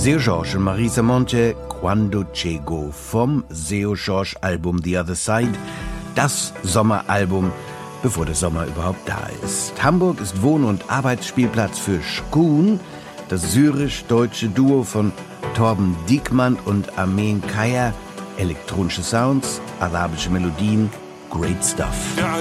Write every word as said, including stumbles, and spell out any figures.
Seu Jorge und Marisa Monte, Quando Chego vom Seu Jorge Album The Other Side, das Sommeralbum, bevor der Sommer überhaupt da ist. Hamburg ist Wohn- und Arbeitsspielplatz für Shkun, das syrisch-deutsche Duo von Torben Diekmann und Armeen Kaya. Elektronische Sounds, arabische Melodien, great stuff.